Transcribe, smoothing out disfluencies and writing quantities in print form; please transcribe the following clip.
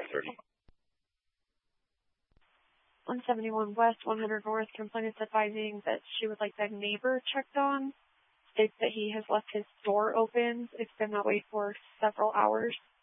5:30. 171 West, 100 North, complainant advising that she would like that neighbor checked on. States that he has left his door open. It's been that way for several hours.